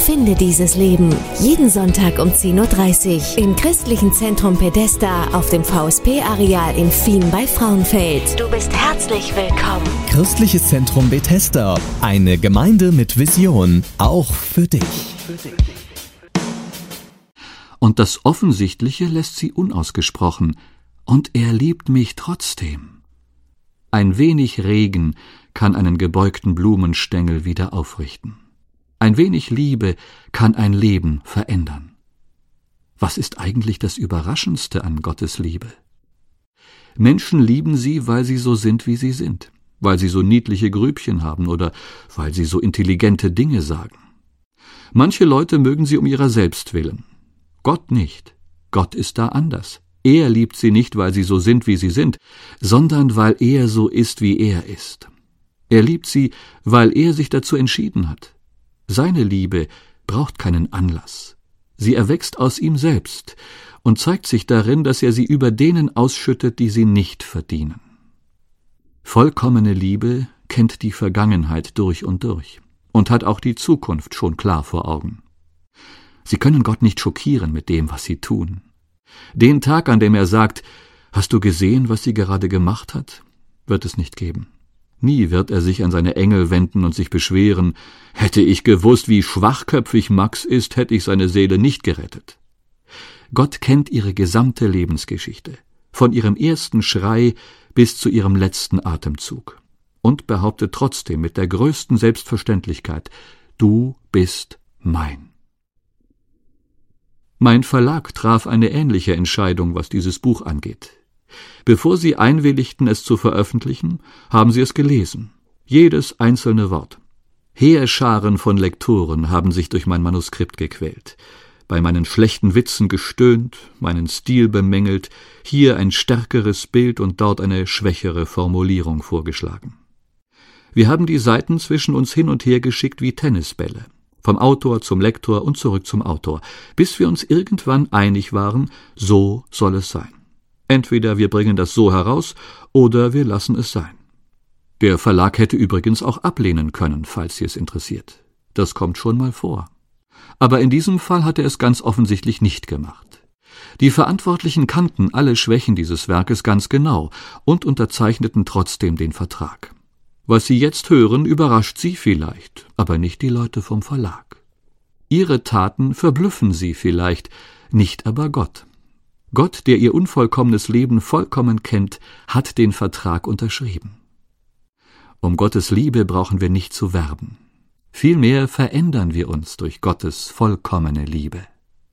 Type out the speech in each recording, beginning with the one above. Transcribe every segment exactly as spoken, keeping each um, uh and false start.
Finde dieses Leben. Jeden Sonntag um zehn Uhr dreißig im Christlichen Zentrum Pedesta auf dem V S P-Areal in Fien bei Frauenfeld. Du bist herzlich willkommen. Christliches Zentrum Bethesda. Eine Gemeinde mit Vision. Auch für dich. Und das Offensichtliche lässt sie unausgesprochen. Und er liebt mich trotzdem. Ein wenig Regen kann einen gebeugten Blumenstängel wieder aufrichten. Ein wenig Liebe kann ein Leben verändern. Was ist eigentlich das Überraschendste an Gottes Liebe? Menschen lieben sie, weil sie so sind, wie sie sind, weil sie so niedliche Grübchen haben oder weil sie so intelligente Dinge sagen. Manche Leute mögen sie um ihrer selbst willen. Gott nicht. Gott ist da anders. Er liebt sie nicht, weil sie so sind, wie sie sind, sondern weil er so ist, wie er ist. Er liebt sie, weil er sich dazu entschieden hat. Seine Liebe braucht keinen Anlass. Sie erwächst aus ihm selbst und zeigt sich darin, dass er sie über denen ausschüttet, die sie nicht verdienen. Vollkommene Liebe kennt die Vergangenheit durch und durch und hat auch die Zukunft schon klar vor Augen. Sie können Gott nicht schockieren mit dem, was sie tun. Den Tag, an dem er sagt, »Hast du gesehen, was sie gerade gemacht hat?«, wird es nicht geben. Nie wird er sich an seine Engel wenden und sich beschweren, »Hätte ich gewusst, wie schwachköpfig Max ist, hätte ich seine Seele nicht gerettet.« Gott kennt ihre gesamte Lebensgeschichte, von ihrem ersten Schrei bis zu ihrem letzten Atemzug, und behauptet trotzdem mit der größten Selbstverständlichkeit, »Du bist mein.« Mein Verlag traf eine ähnliche Entscheidung, was dieses Buch angeht. Bevor sie einwilligten, es zu veröffentlichen, haben sie es gelesen, jedes einzelne Wort. Heerscharen von Lektoren haben sich durch mein Manuskript gequält, bei meinen schlechten Witzen gestöhnt, meinen Stil bemängelt, hier ein stärkeres Bild und dort eine schwächere Formulierung vorgeschlagen. Wir haben die Seiten zwischen uns hin und her geschickt wie Tennisbälle, vom Autor zum Lektor und zurück zum Autor, bis wir uns irgendwann einig waren, so soll es sein. Entweder wir bringen das so heraus, oder wir lassen es sein. Der Verlag hätte übrigens auch ablehnen können, falls Sie es interessiert. Das kommt schon mal vor. Aber in diesem Fall hat er es ganz offensichtlich nicht gemacht. Die Verantwortlichen kannten alle Schwächen dieses Werkes ganz genau und unterzeichneten trotzdem den Vertrag. Was Sie jetzt hören, überrascht Sie vielleicht, aber nicht die Leute vom Verlag. Ihre Taten verblüffen Sie vielleicht, nicht aber Gott. Gott, der ihr unvollkommenes Leben vollkommen kennt, hat den Vertrag unterschrieben. Um Gottes Liebe brauchen wir nicht zu werben. Vielmehr verändern wir uns durch Gottes vollkommene Liebe.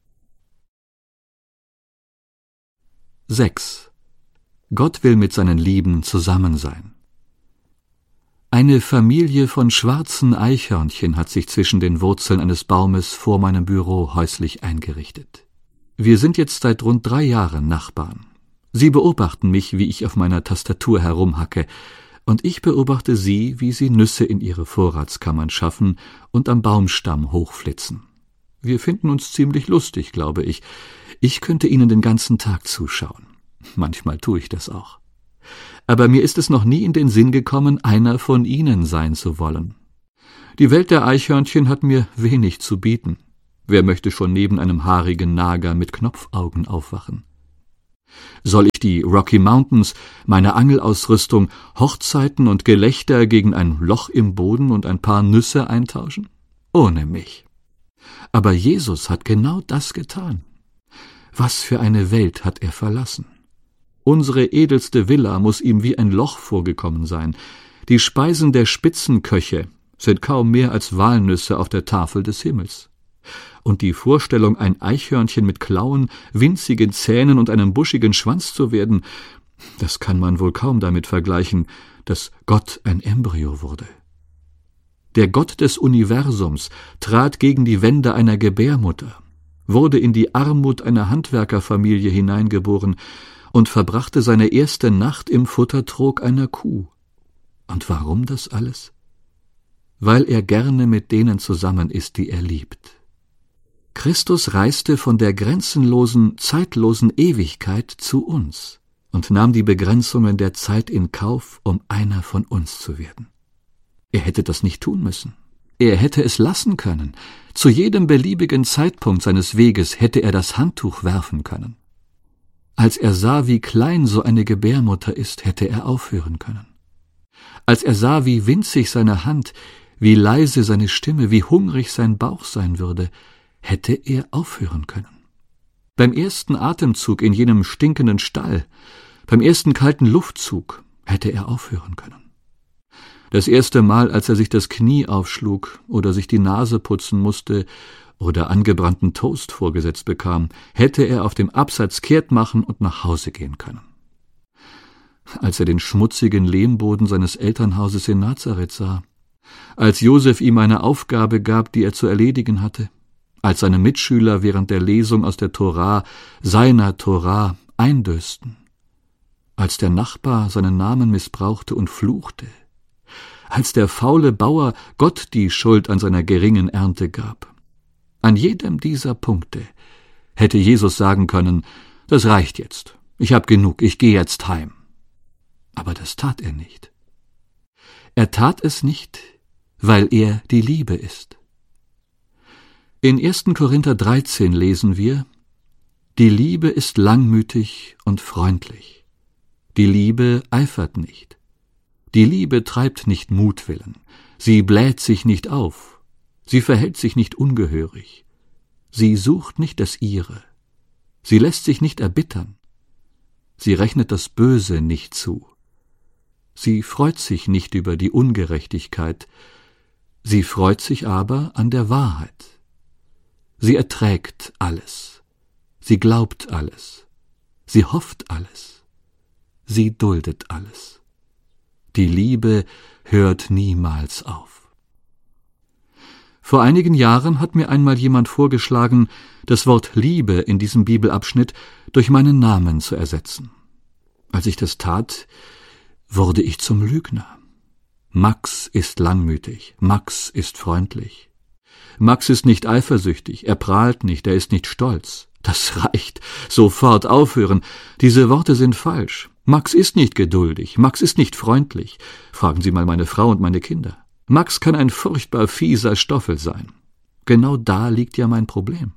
sechs. Gott will mit seinen Lieben zusammen sein. Eine Familie von schwarzen Eichhörnchen hat sich zwischen den Wurzeln eines Baumes vor meinem Büro häuslich eingerichtet. Wir sind jetzt seit rund drei Jahren Nachbarn. Sie beobachten mich, wie ich auf meiner Tastatur herumhacke, und ich beobachte sie, wie sie Nüsse in ihre Vorratskammern schaffen und am Baumstamm hochflitzen. Wir finden uns ziemlich lustig, glaube ich. Ich könnte ihnen den ganzen Tag zuschauen. Manchmal tue ich das auch. Aber mir ist es noch nie in den Sinn gekommen, einer von ihnen sein zu wollen. Die Welt der Eichhörnchen hat mir wenig zu bieten. Wer möchte schon neben einem haarigen Nager mit Knopfaugen aufwachen? Soll ich die Rocky Mountains, meine Angelausrüstung, Hochzeiten und Gelächter gegen ein Loch im Boden und ein paar Nüsse eintauschen? Ohne mich. Aber Jesus hat genau das getan. Was für eine Welt hat er verlassen? Unsere edelste Villa muss ihm wie ein Loch vorgekommen sein. Die Speisen der Spitzenköche sind kaum mehr als Walnüsse auf der Tafel des Himmels. Und die Vorstellung, ein Eichhörnchen mit Klauen, winzigen Zähnen und einem buschigen Schwanz zu werden, das kann man wohl kaum damit vergleichen, dass Gott ein Embryo wurde. Der Gott des Universums trat gegen die Wände einer Gebärmutter, wurde in die Armut einer Handwerkerfamilie hineingeboren und verbrachte seine erste Nacht im Futtertrog einer Kuh. Und warum das alles? Weil er gerne mit denen zusammen ist, die er liebt. Christus reiste von der grenzenlosen, zeitlosen Ewigkeit zu uns und nahm die Begrenzungen der Zeit in Kauf, um einer von uns zu werden. Er hätte das nicht tun müssen. Er hätte es lassen können, Zu jedem beliebigen Zeitpunkt seines Weges hätte er das Handtuch werfen können. Als er sah, wie klein so eine Gebärmutter ist, hätte er aufhören können. Als er sah, wie winzig seine Hand, wie leise seine Stimme, wie hungrig sein Bauch sein würde, hätte er aufhören können. Beim ersten Atemzug in jenem stinkenden Stall, beim ersten kalten Luftzug, hätte er aufhören können. Das erste Mal, als er sich das Knie aufschlug oder sich die Nase putzen musste oder angebrannten Toast vorgesetzt bekam, hätte er auf dem Absatz kehrt machen und nach Hause gehen können. Als er den schmutzigen Lehmboden seines Elternhauses in Nazareth sah, als Josef ihm eine Aufgabe gab, die er zu erledigen hatte, als seine Mitschüler während der Lesung aus der Tora, seiner Tora, eindösten, als der Nachbar seinen Namen missbrauchte und fluchte, als der faule Bauer Gott die Schuld an seiner geringen Ernte gab. An jedem dieser Punkte hätte Jesus sagen können, das reicht jetzt, ich hab genug, ich gehe jetzt heim. Aber das tat er nicht. Er tat es nicht, weil er die Liebe ist. In ersten Korinther dreizehn lesen wir, die Liebe ist langmütig und freundlich. Die Liebe eifert nicht. Die Liebe treibt nicht Mutwillen, sie bläht sich nicht auf, sie verhält sich nicht ungehörig, sie sucht nicht das Ihre, sie lässt sich nicht erbittern, sie rechnet das Böse nicht zu, sie freut sich nicht über die Ungerechtigkeit, sie freut sich aber an der Wahrheit. Sie erträgt alles, sie glaubt alles, sie hofft alles, sie duldet alles. Die Liebe hört niemals auf. Vor einigen Jahren hat mir einmal jemand vorgeschlagen, das Wort Liebe in diesem Bibelabschnitt durch meinen Namen zu ersetzen. Als ich das tat, wurde ich zum Lügner. Max ist langmütig, Max ist freundlich. Max ist nicht eifersüchtig, er prahlt nicht, er ist nicht stolz. Das reicht, sofort aufhören, diese Worte sind falsch. Max ist nicht geduldig, Max ist nicht freundlich. Fragen Sie mal meine Frau und meine Kinder. Max kann ein furchtbar fieser Stoffel sein. Genau da liegt ja mein Problem.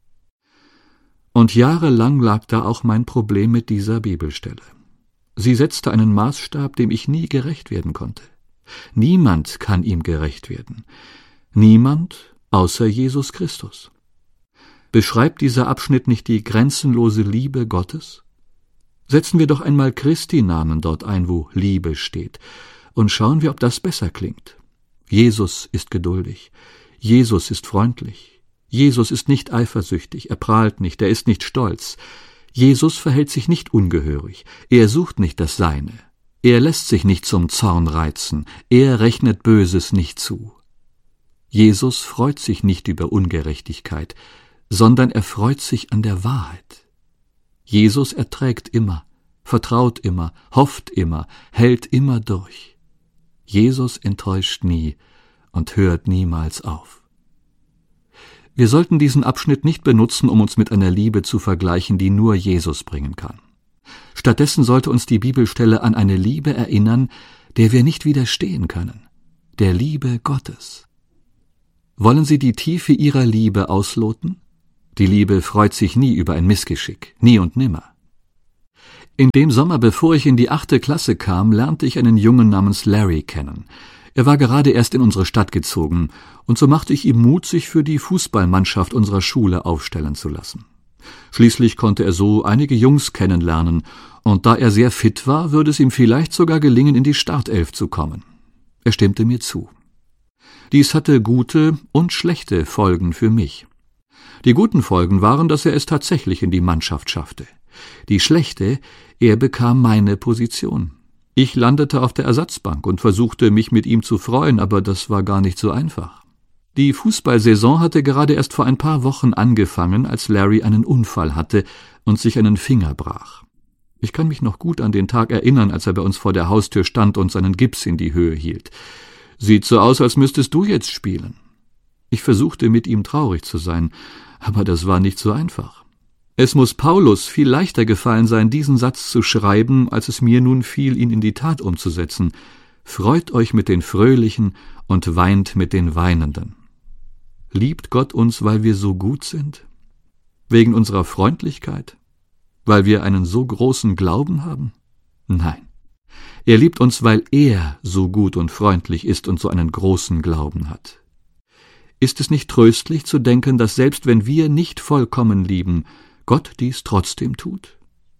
Und jahrelang lag da auch mein Problem mit dieser Bibelstelle. Sie setzte einen Maßstab, dem ich nie gerecht werden konnte. Niemand kann ihm gerecht werden. Niemand außer Jesus Christus. Beschreibt dieser Abschnitt nicht die grenzenlose Liebe Gottes? Setzen wir doch einmal Christi Namen dort ein, wo Liebe steht, und schauen wir, ob das besser klingt. Jesus ist geduldig, Jesus ist freundlich, Jesus ist nicht eifersüchtig, er prahlt nicht, er ist nicht stolz. Jesus verhält sich nicht ungehörig, er sucht nicht das Seine, er lässt sich nicht zum Zorn reizen, er rechnet Böses nicht zu. Jesus freut sich nicht über Ungerechtigkeit, sondern er freut sich an der Wahrheit. Jesus erträgt immer, vertraut immer, hofft immer, hält immer durch. Jesus enttäuscht nie und hört niemals auf. Wir sollten diesen Abschnitt nicht benutzen, um uns mit einer Liebe zu vergleichen, die nur Jesus bringen kann. Stattdessen sollte uns die Bibelstelle an eine Liebe erinnern, der wir nicht widerstehen können, der Liebe Gottes. Wollen Sie die Tiefe Ihrer Liebe ausloten? Die Liebe freut sich nie über ein Missgeschick, nie und nimmer. In dem Sommer, bevor ich in die achte Klasse kam, lernte ich einen Jungen namens Larry kennen. Er war gerade erst in unsere Stadt gezogen, und so machte ich ihm Mut, sich für die Fußballmannschaft unserer Schule aufstellen zu lassen. Schließlich konnte er so einige Jungs kennenlernen, und da er sehr fit war, würde es ihm vielleicht sogar gelingen, in die Startelf zu kommen. Er stimmte mir zu. Dies hatte gute und schlechte Folgen für mich. Die guten Folgen waren, dass er es tatsächlich in die Mannschaft schaffte. Die schlechte, er bekam meine Position. Ich landete auf der Ersatzbank und versuchte, mich mit ihm zu freuen, aber das war gar nicht so einfach. Die Fußballsaison hatte gerade erst vor ein paar Wochen angefangen, als Larry einen Unfall hatte und sich einen Finger brach. Ich kann mich noch gut an den Tag erinnern, als er bei uns vor der Haustür stand und seinen Gips in die Höhe hielt. »Sieht so aus, als müsstest du jetzt spielen.« Ich versuchte, mit ihm traurig zu sein, aber das war nicht so einfach. Es muss Paulus viel leichter gefallen sein, diesen Satz zu schreiben, als es mir nun fiel, ihn in die Tat umzusetzen. »Freut euch mit den Fröhlichen und weint mit den Weinenden.« Liebt Gott uns, weil wir so gut sind? Wegen unserer Freundlichkeit? Weil wir einen so großen Glauben haben? Nein. Er liebt uns, weil er so gut und freundlich ist und so einen großen Glauben hat. Ist es nicht tröstlich zu denken, dass selbst wenn wir nicht vollkommen lieben, Gott dies trotzdem tut?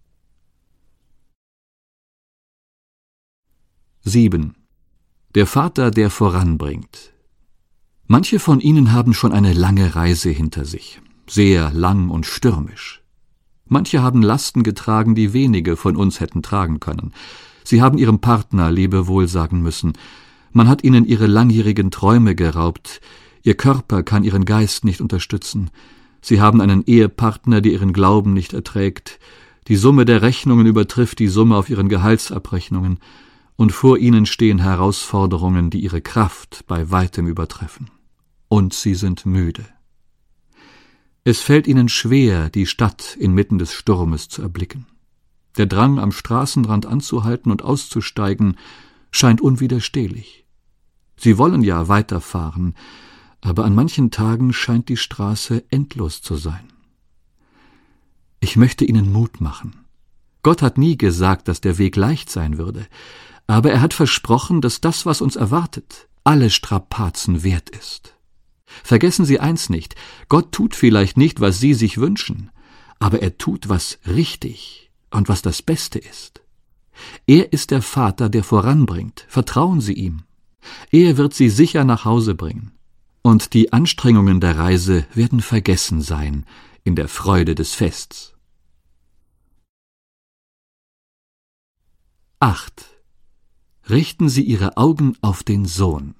sieben. Der Vater, der voranbringt. Manche von Ihnen haben schon eine lange Reise hinter sich, sehr lang und stürmisch. Manche haben Lasten getragen, die wenige von uns hätten tragen können. Sie haben ihrem Partner Lebewohl sagen müssen. Man hat ihnen ihre langjährigen Träume geraubt. Ihr Körper kann ihren Geist nicht unterstützen. Sie haben einen Ehepartner, der ihren Glauben nicht erträgt. Die Summe der Rechnungen übertrifft die Summe auf ihren Gehaltsabrechnungen. Und vor ihnen stehen Herausforderungen, die ihre Kraft bei weitem übertreffen. Und sie sind müde. Es fällt ihnen schwer, die Stadt inmitten des Sturmes zu erblicken. Der Drang, am Straßenrand anzuhalten und auszusteigen, scheint unwiderstehlich. Sie wollen ja weiterfahren, aber an manchen Tagen scheint die Straße endlos zu sein. Ich möchte Ihnen Mut machen. Gott hat nie gesagt, dass der Weg leicht sein würde, aber er hat versprochen, dass das, was uns erwartet, alle Strapazen wert ist. Vergessen Sie eins nicht, Gott tut vielleicht nicht, was Sie sich wünschen, aber er tut, was richtig und was das Beste ist. Er ist der Vater, der voranbringt. Vertrauen Sie ihm. Er wird Sie sicher nach Hause bringen. Und die Anstrengungen der Reise werden vergessen sein in der Freude des Fests. acht. Richten Sie Ihre Augen auf den Sohn.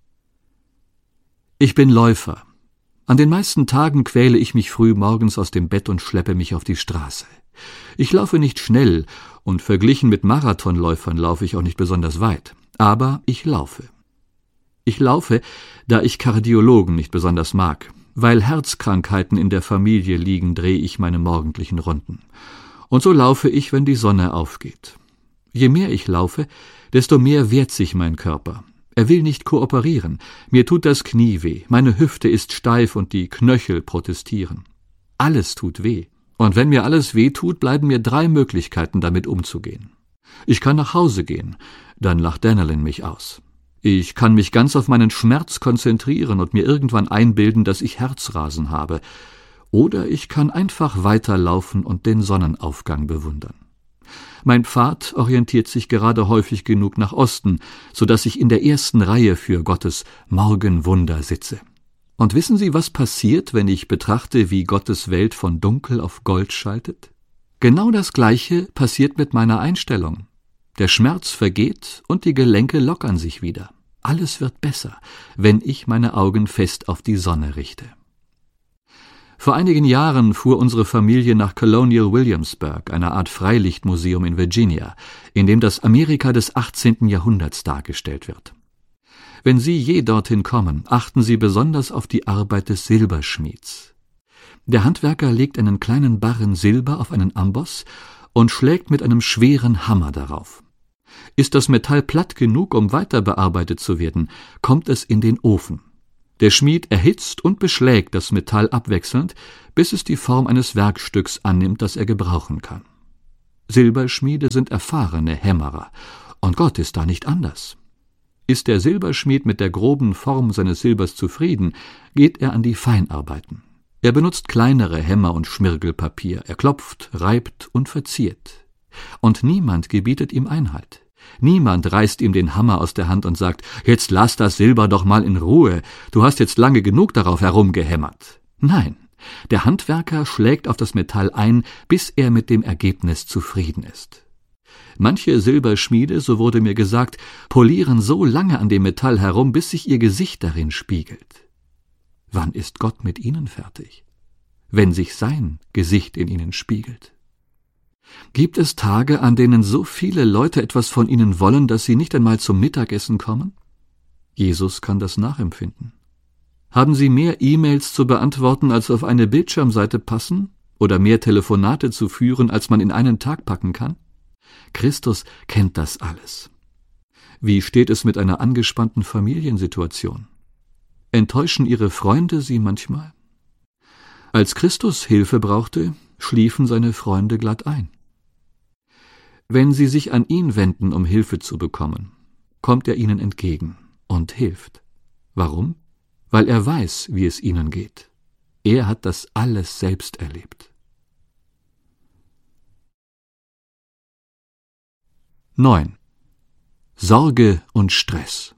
Ich bin Läufer. An den meisten Tagen quäle ich mich früh morgens aus dem Bett und schleppe mich auf die Straße. Ich laufe nicht schnell und verglichen mit Marathonläufern laufe ich auch nicht besonders weit. Aber ich laufe. Ich laufe, da ich Kardiologen nicht besonders mag. Weil Herzkrankheiten in der Familie liegen, drehe ich meine morgendlichen Runden. Und so laufe ich, wenn die Sonne aufgeht. Je mehr ich laufe, desto mehr wehrt sich mein Körper. Er will nicht kooperieren. Mir tut das Knie weh, meine Hüfte ist steif und die Knöchel protestieren. Alles tut weh. Und wenn mir alles weh tut, bleiben mir drei Möglichkeiten, damit umzugehen. Ich kann nach Hause gehen, dann lacht Danelin mich aus. Ich kann mich ganz auf meinen Schmerz konzentrieren und mir irgendwann einbilden, dass ich Herzrasen habe. Oder ich kann einfach weiterlaufen und den Sonnenaufgang bewundern. Mein Pfad orientiert sich gerade häufig genug nach Osten, so dass ich in der ersten Reihe für Gottes Morgenwunder sitze. Und wissen Sie, was passiert, wenn ich betrachte, wie Gottes Welt von Dunkel auf Gold schaltet? Genau das Gleiche passiert mit meiner Einstellung. Der Schmerz vergeht und die Gelenke lockern sich wieder. Alles wird besser, wenn ich meine Augen fest auf die Sonne richte. Vor einigen Jahren fuhr unsere Familie nach Colonial Williamsburg, einer Art Freilichtmuseum in Virginia, in dem das Amerika des achtzehnten Jahrhunderts dargestellt wird. Wenn Sie je dorthin kommen, achten Sie besonders auf die Arbeit des Silberschmieds. Der Handwerker legt einen kleinen Barren Silber auf einen Amboss und schlägt mit einem schweren Hammer darauf. Ist das Metall platt genug, um weiter bearbeitet zu werden, kommt es in den Ofen. Der Schmied erhitzt und beschlägt das Metall abwechselnd, bis es die Form eines Werkstücks annimmt, das er gebrauchen kann. Silberschmiede sind erfahrene Hämmerer, und Gott ist da nicht anders. Ist der Silberschmied mit der groben Form seines Silbers zufrieden, geht er an die Feinarbeiten. Er benutzt kleinere Hämmer und Schmirgelpapier, er klopft, reibt und verziert. Und niemand gebietet ihm Einhalt. Niemand reißt ihm den Hammer aus der Hand und sagt, »Jetzt lass das Silber doch mal in Ruhe, du hast jetzt lange genug darauf herumgehämmert.« Nein, der Handwerker schlägt auf das Metall ein, bis er mit dem Ergebnis zufrieden ist. Manche Silberschmiede, so wurde mir gesagt, polieren so lange an dem Metall herum, bis sich ihr Gesicht darin spiegelt. Wann ist Gott mit ihnen fertig? Wenn sich sein Gesicht in ihnen spiegelt. Gibt es Tage, an denen so viele Leute etwas von ihnen wollen, dass sie nicht einmal zum Mittagessen kommen? Jesus kann das nachempfinden. Haben Sie mehr E-Mails zu beantworten, als auf eine Bildschirmseite passen? Oder mehr Telefonate zu führen, als man in einen Tag packen kann? Christus kennt das alles. Wie steht es mit einer angespannten Familiensituation? Enttäuschen ihre Freunde sie manchmal? Als Christus Hilfe brauchte, schliefen seine Freunde glatt ein. Wenn sie sich an ihn wenden, um Hilfe zu bekommen, kommt er ihnen entgegen und hilft. Warum? Weil er weiß, wie es ihnen geht. Er hat das alles selbst erlebt. neun. Sorge und Stress.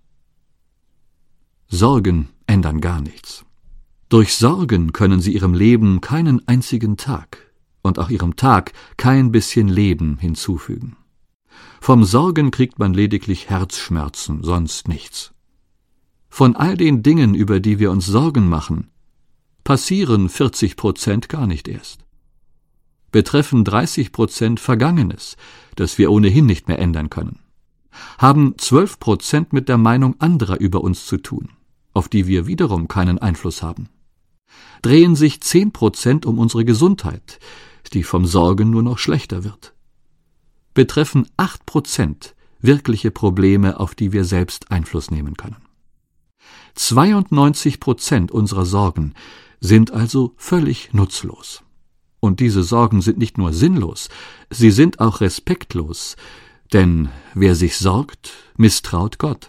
Sorgen ändern gar nichts. Durch Sorgen können Sie Ihrem Leben keinen einzigen Tag und auch Ihrem Tag kein bisschen Leben hinzufügen. Vom Sorgen kriegt man lediglich Herzschmerzen, sonst nichts. Von all den Dingen, über die wir uns Sorgen machen, passieren vierzig Prozent gar nicht erst. Betreffen dreißig Prozent Vergangenes, das wir ohnehin nicht mehr ändern können. Haben zwölf Prozent mit der Meinung anderer über uns zu tun, auf die wir wiederum keinen Einfluss haben. Drehen sich zehn Prozent um unsere Gesundheit, die vom Sorgen nur noch schlechter wird. Betreffen acht Prozent wirkliche Probleme, auf die wir selbst Einfluss nehmen können. zweiundneunzig Prozent unserer Sorgen sind also völlig nutzlos. Und diese Sorgen sind nicht nur sinnlos, sie sind auch respektlos, denn wer sich sorgt, misstraut Gott.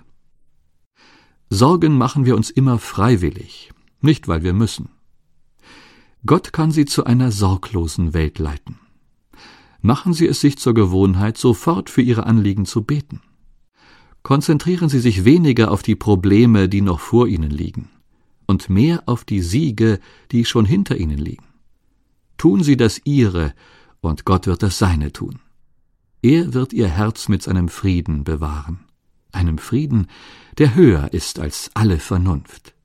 Sorgen machen wir uns immer freiwillig, nicht weil wir müssen. Gott kann sie zu einer sorglosen Welt leiten. Machen Sie es sich zur Gewohnheit, sofort für Ihre Anliegen zu beten. Konzentrieren Sie sich weniger auf die Probleme, die noch vor Ihnen liegen, und mehr auf die Siege, die schon hinter Ihnen liegen. Tun Sie das Ihre, und Gott wird das Seine tun. Er wird Ihr Herz mit seinem Frieden bewahren, einem Frieden, der höher ist als alle Vernunft.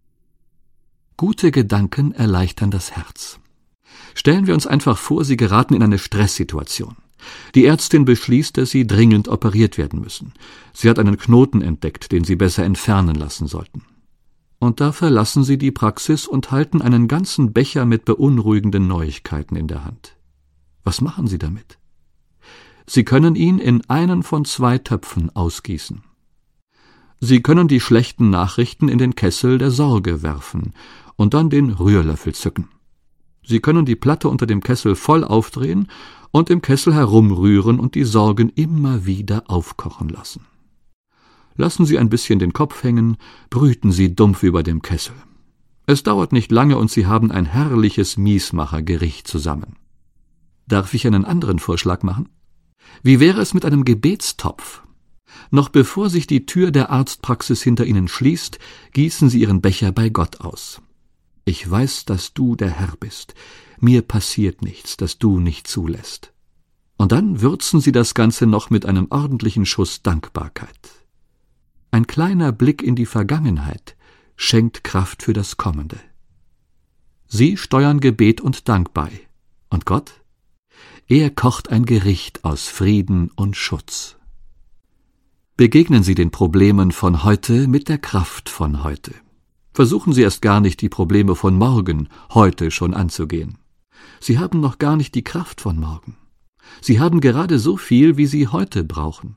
Gute Gedanken erleichtern das Herz. Stellen wir uns einfach vor, Sie geraten in eine Stresssituation. Die Ärztin beschließt, dass Sie dringend operiert werden müssen. Sie hat einen Knoten entdeckt, den Sie besser entfernen lassen sollten. Und da verlassen Sie die Praxis und halten einen ganzen Becher mit beunruhigenden Neuigkeiten in der Hand. Was machen Sie damit? Sie können ihn in einen von zwei Töpfen ausgießen. Sie können die schlechten Nachrichten in den Kessel der Sorge werfen und dann den Rührlöffel zücken. Sie können die Platte unter dem Kessel voll aufdrehen und im Kessel herumrühren und die Sorgen immer wieder aufkochen lassen. Lassen Sie ein bisschen den Kopf hängen, brüten Sie dumpf über dem Kessel. Es dauert nicht lange und Sie haben ein herrliches Miesmachergericht zusammen. Darf ich einen anderen Vorschlag machen? Wie wäre es mit einem Gebetstopf? Noch bevor sich die Tür der Arztpraxis hinter Ihnen schließt, gießen Sie Ihren Becher bei Gott aus. Ich weiß, dass du der Herr bist. Mir passiert nichts, das du nicht zulässt. Und dann würzen Sie das Ganze noch mit einem ordentlichen Schuss Dankbarkeit. Ein kleiner Blick in die Vergangenheit schenkt Kraft für das Kommende. Sie steuern Gebet und Dank bei. Und Gott? Er kocht ein Gericht aus Frieden und Schutz. Begegnen Sie den Problemen von heute mit der Kraft von heute. Versuchen Sie erst gar nicht, die Probleme von morgen heute schon anzugehen. Sie haben noch gar nicht die Kraft von morgen. Sie haben gerade so viel, wie Sie heute brauchen.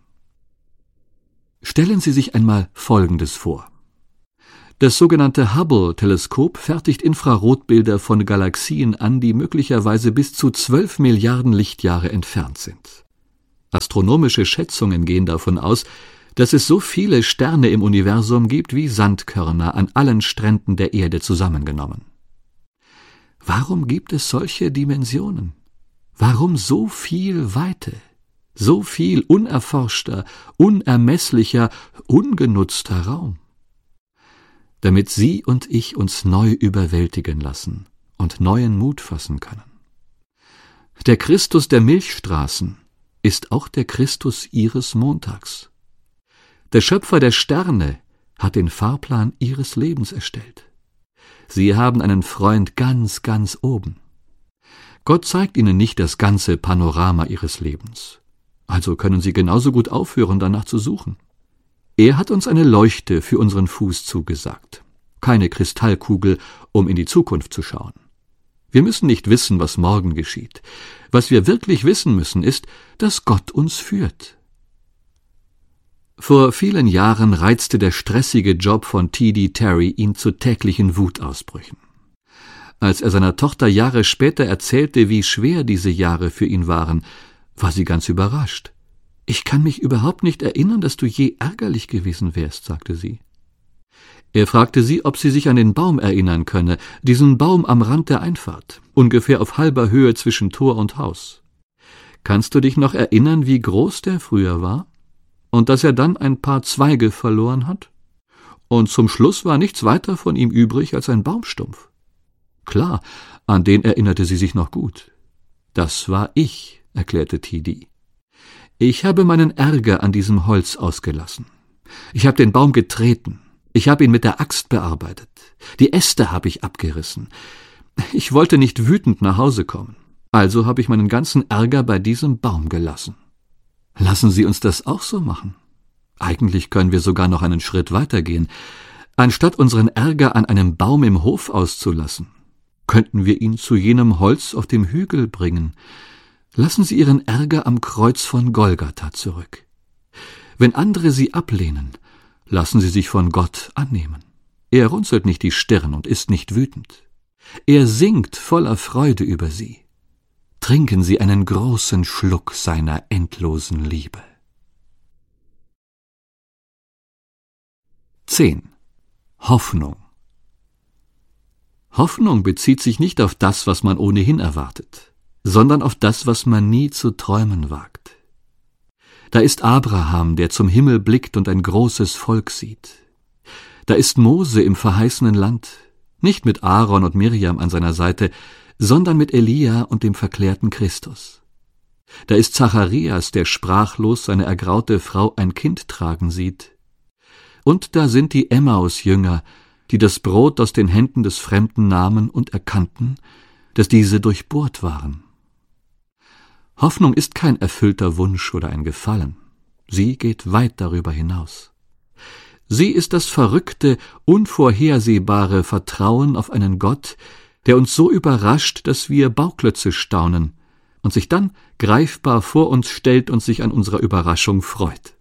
Stellen Sie sich einmal Folgendes vor. Das sogenannte Hubble-Teleskop fertigt Infrarotbilder von Galaxien an, die möglicherweise bis zu zwölf Milliarden Lichtjahre entfernt sind. Astronomische Schätzungen gehen davon aus, dass es so viele Sterne im Universum gibt wie Sandkörner an allen Stränden der Erde zusammengenommen. Warum gibt es solche Dimensionen? Warum so viel Weite? So viel unerforschter, unermesslicher, ungenutzter Raum? Damit Sie und ich uns neu überwältigen lassen und neuen Mut fassen können. Der Christus der Milchstraßen ist auch der Christus Ihres Montags. Der Schöpfer der Sterne hat den Fahrplan Ihres Lebens erstellt. Sie haben einen Freund ganz, ganz oben. Gott zeigt Ihnen nicht das ganze Panorama Ihres Lebens. Also können Sie genauso gut aufhören, danach zu suchen. Er hat uns eine Leuchte für unseren Fuß zugesagt. Keine Kristallkugel, um in die Zukunft zu schauen. Wir müssen nicht wissen, was morgen geschieht. Was wir wirklich wissen müssen, ist, dass Gott uns führt. Vor vielen Jahren reizte der stressige Job von T D Terry ihn zu täglichen Wutausbrüchen. Als er seiner Tochter Jahre später erzählte, wie schwer diese Jahre für ihn waren, war sie ganz überrascht. »Ich kann mich überhaupt nicht erinnern, dass du je ärgerlich gewesen wärst«, sagte sie. Er fragte sie, ob sie sich an den Baum erinnern könne, diesen Baum am Rand der Einfahrt, ungefähr auf halber Höhe zwischen Tor und Haus. »Kannst du dich noch erinnern, wie groß der früher war? Und dass er dann ein paar Zweige verloren hat? Und zum Schluss war nichts weiter von ihm übrig als ein Baumstumpf.« Klar, an den erinnerte sie sich noch gut. »Das war ich«, erklärte T D. »Ich habe meinen Ärger an diesem Holz ausgelassen. Ich habe den Baum getreten. Ich habe ihn mit der Axt bearbeitet. Die Äste habe ich abgerissen. Ich wollte nicht wütend nach Hause kommen. Also habe ich meinen ganzen Ärger bei diesem Baum gelassen. Lassen Sie uns das auch so machen. Eigentlich können wir sogar noch einen Schritt weitergehen. Anstatt unseren Ärger an einem Baum im Hof auszulassen, könnten wir ihn zu jenem Holz auf dem Hügel bringen. Lassen Sie Ihren Ärger am Kreuz von Golgatha zurück. Wenn andere Sie ablehnen, lassen Sie sich von Gott annehmen. Er runzelt nicht die Stirn und ist nicht wütend. Er singt voller Freude über Sie. Trinken Sie einen großen Schluck seiner endlosen Liebe. zehn. Hoffnung. Hoffnung bezieht sich nicht auf das, was man ohnehin erwartet, sondern auf das, was man nie zu träumen wagt. Da ist Abraham, der zum Himmel blickt und ein großes Volk sieht. Da ist Mose im verheißenen Land, nicht mit Aaron und Miriam an seiner Seite, sondern mit Elia und dem verklärten Christus. Da ist Zacharias, der sprachlos seine ergraute Frau ein Kind tragen sieht. Und da sind die Emmaus-Jünger, die das Brot aus den Händen des Fremden nahmen und erkannten, dass diese durchbohrt waren. Hoffnung ist kein erfüllter Wunsch oder ein Gefallen. Sie geht weit darüber hinaus. Sie ist das verrückte, unvorhersehbare Vertrauen auf einen Gott, der uns so überrascht, dass wir Bauklötze staunen und sich dann greifbar vor uns stellt und sich an unserer Überraschung freut.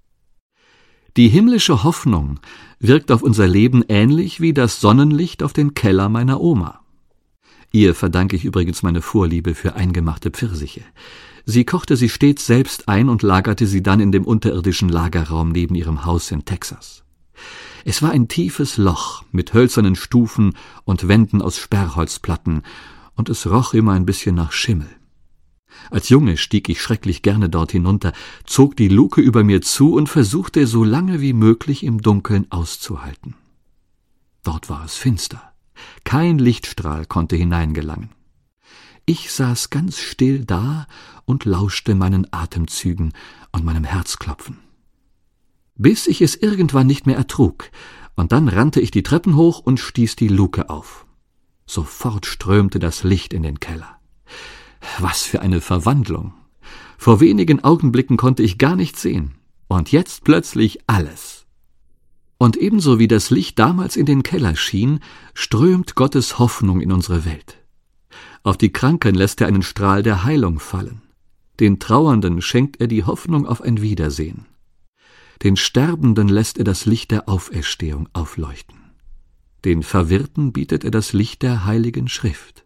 Die himmlische Hoffnung wirkt auf unser Leben ähnlich wie das Sonnenlicht auf den Keller meiner Oma. Ihr verdanke ich übrigens meine Vorliebe für eingemachte Pfirsiche. Sie kochte sie stets selbst ein und lagerte sie dann in dem unterirdischen Lagerraum neben ihrem Haus in Texas. Es war ein tiefes Loch mit hölzernen Stufen und Wänden aus Sperrholzplatten, und es roch immer ein bisschen nach Schimmel. Als Junge stieg ich schrecklich gerne dort hinunter, zog die Luke über mir zu und versuchte, so lange wie möglich im Dunkeln auszuhalten. Dort war es finster. Kein Lichtstrahl konnte hineingelangen. Ich saß ganz still da und lauschte meinen Atemzügen und meinem Herzklopfen. Bis ich es irgendwann nicht mehr ertrug, und dann rannte ich die Treppen hoch und stieß die Luke auf. Sofort strömte das Licht in den Keller. Was für eine Verwandlung! Vor wenigen Augenblicken konnte ich gar nichts sehen, und jetzt plötzlich alles. Und ebenso wie das Licht damals in den Keller schien, strömt Gottes Hoffnung in unsere Welt. Auf die Kranken lässt er einen Strahl der Heilung fallen. Den Trauernden schenkt er die Hoffnung auf ein Wiedersehen. Den Sterbenden lässt er das Licht der Auferstehung aufleuchten. Den Verwirrten bietet er das Licht der Heiligen Schrift.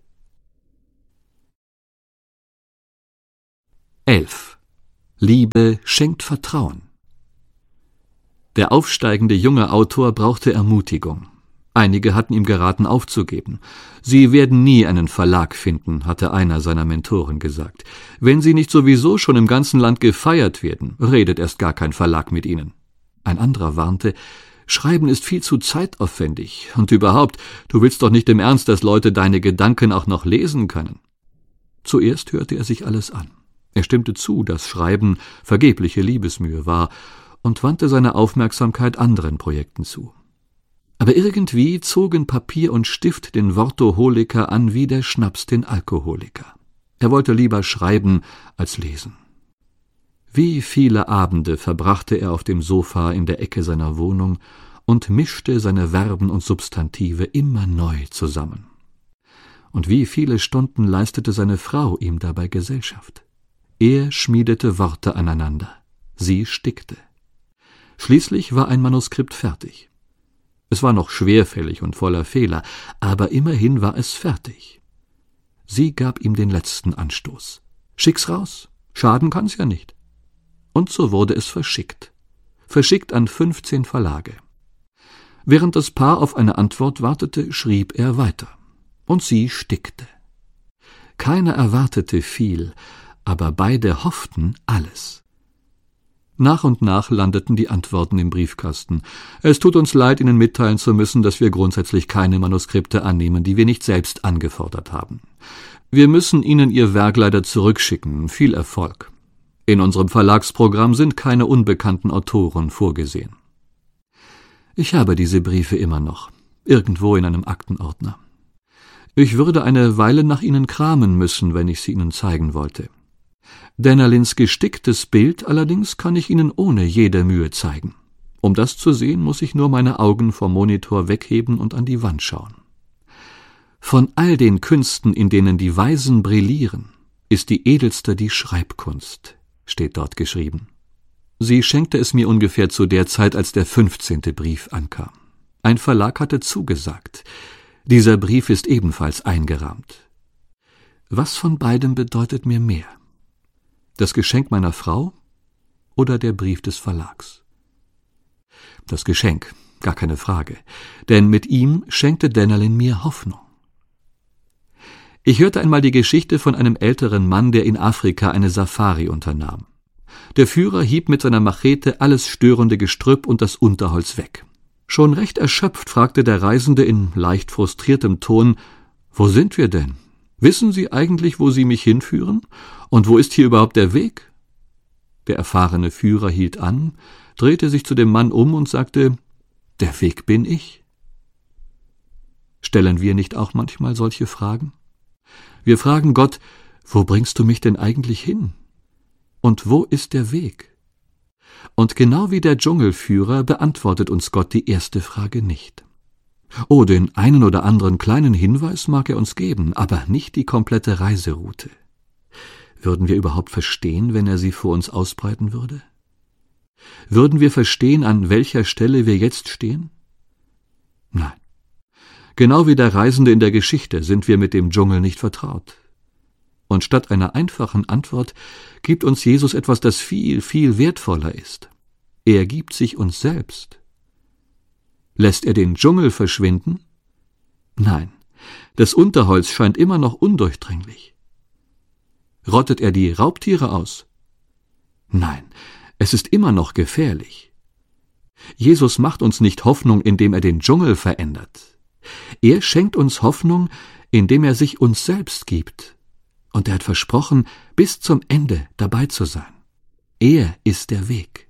elf. Liebe schenkt Vertrauen. Der aufsteigende junge Autor brauchte Ermutigung. Einige hatten ihm geraten, aufzugeben. Sie werden nie einen Verlag finden, hatte einer seiner Mentoren gesagt. Wenn sie nicht sowieso schon im ganzen Land gefeiert werden, redet erst gar kein Verlag mit ihnen. Ein anderer warnte, Schreiben ist viel zu zeitaufwendig, und überhaupt, du willst doch nicht im Ernst, dass Leute deine Gedanken auch noch lesen können. Zuerst hörte er sich alles an. Er stimmte zu, dass Schreiben vergebliche Liebesmühe war, und wandte seine Aufmerksamkeit anderen Projekten zu. Aber irgendwie zogen Papier und Stift den Wortoholiker an wie der Schnaps den Alkoholiker. Er wollte lieber schreiben als lesen. Wie viele Abende verbrachte er auf dem Sofa in der Ecke seiner Wohnung und mischte seine Verben und Substantive immer neu zusammen. Und wie viele Stunden leistete seine Frau ihm dabei Gesellschaft. Er schmiedete Worte aneinander, sie stickte. Schließlich war ein Manuskript fertig. Es war noch schwerfällig und voller Fehler, aber immerhin war es fertig. Sie gab ihm den letzten Anstoß. Schick's raus, schaden kann's ja nicht. Und so wurde es verschickt. Verschickt an fünfzehn Verlage. Während das Paar auf eine Antwort wartete, schrieb er weiter. Und sie stickte. Keiner erwartete viel, aber beide hofften alles. Nach und nach landeten die Antworten im Briefkasten. Es tut uns leid, Ihnen mitteilen zu müssen, dass wir grundsätzlich keine Manuskripte annehmen, die wir nicht selbst angefordert haben. Wir müssen Ihnen Ihr Werk leider zurückschicken. Viel Erfolg. In unserem Verlagsprogramm sind keine unbekannten Autoren vorgesehen. Ich habe diese Briefe immer noch, irgendwo in einem Aktenordner. Ich würde eine Weile nach ihnen kramen müssen, wenn ich sie Ihnen zeigen wollte. Dennerlins gesticktes Bild allerdings kann ich Ihnen ohne jede Mühe zeigen. Um das zu sehen, muss ich nur meine Augen vom Monitor wegheben und an die Wand schauen. Von all den Künsten, in denen die Weisen brillieren, ist die edelste die Schreibkunst, steht dort geschrieben. Sie schenkte es mir ungefähr zu der Zeit, als der fünfzehnte Brief ankam. Ein Verlag hatte zugesagt. Dieser Brief ist ebenfalls eingerahmt. Was von beidem bedeutet mir mehr? Das Geschenk meiner Frau oder der Brief des Verlags? Das Geschenk, gar keine Frage, denn mit ihm schenkte Dennerlin mir Hoffnung. Ich hörte einmal die Geschichte von einem älteren Mann, der in Afrika eine Safari unternahm. Der Führer hieb mit seiner Machete alles störende Gestrüpp und das Unterholz weg. Schon recht erschöpft fragte der Reisende in leicht frustriertem Ton: »Wo sind wir denn? Wissen Sie eigentlich, wo Sie mich hinführen? Und wo ist hier überhaupt der Weg?« Der erfahrene Führer hielt an, drehte sich zu dem Mann um und sagte: »Der Weg bin ich.« Stellen wir nicht auch manchmal solche Fragen? Wir fragen Gott: »Wo bringst du mich denn eigentlich hin? Und wo ist der Weg?« Und genau wie der Dschungelführer beantwortet uns Gott die erste Frage nicht. Oh, den einen oder anderen kleinen Hinweis mag er uns geben, aber nicht die komplette Reiseroute. Würden wir überhaupt verstehen, wenn er sie vor uns ausbreiten würde? Würden wir verstehen, an welcher Stelle wir jetzt stehen? Nein. Genau wie der Reisende in der Geschichte sind wir mit dem Dschungel nicht vertraut. Und statt einer einfachen Antwort gibt uns Jesus etwas, das viel, viel wertvoller ist. Er gibt sich uns selbst. Lässt er den Dschungel verschwinden? Nein, das Unterholz scheint immer noch undurchdringlich. Rottet er die Raubtiere aus? Nein, es ist immer noch gefährlich. Jesus macht uns nicht Hoffnung, indem er den Dschungel verändert. Er schenkt uns Hoffnung, indem er sich uns selbst gibt. Und er hat versprochen, bis zum Ende dabei zu sein. Er ist der Weg.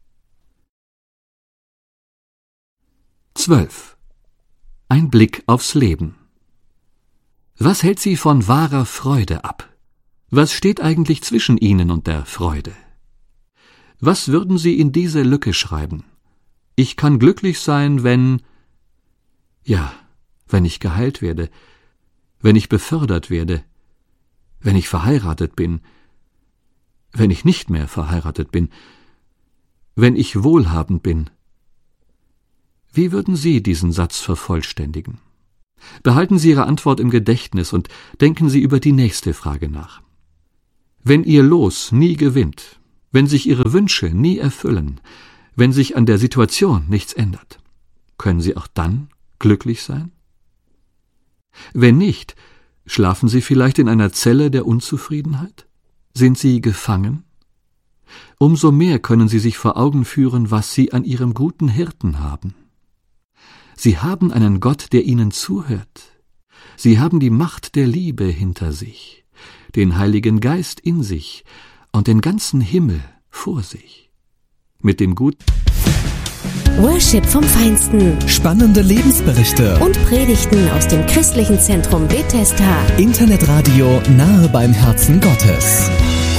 zwölf. Ein Blick aufs Leben. Was hält Sie von wahrer Freude ab? Was steht eigentlich zwischen Ihnen und der Freude? Was würden Sie in diese Lücke schreiben? Ich kann glücklich sein, wenn... Ja, wenn ich geheilt werde, wenn ich befördert werde, wenn ich verheiratet bin, wenn ich nicht mehr verheiratet bin, wenn ich wohlhabend bin. Wie würden Sie diesen Satz vervollständigen? Behalten Sie Ihre Antwort im Gedächtnis und denken Sie über die nächste Frage nach. Wenn Ihr Los nie gewinnt, wenn sich Ihre Wünsche nie erfüllen, wenn sich an der Situation nichts ändert, können Sie auch dann glücklich sein? Wenn nicht, schlafen Sie vielleicht in einer Zelle der Unzufriedenheit? Sind Sie gefangen? Umso mehr können Sie sich vor Augen führen, was Sie an Ihrem guten Hirten haben. Sie haben einen Gott, der Ihnen zuhört. Sie haben die Macht der Liebe hinter sich, den Heiligen Geist in sich und den ganzen Himmel vor sich. Mit dem Guten Worship vom Feinsten. Spannende Lebensberichte. Und Predigten aus dem christlichen Zentrum Bethesda. Internetradio nahe beim Herzen Gottes.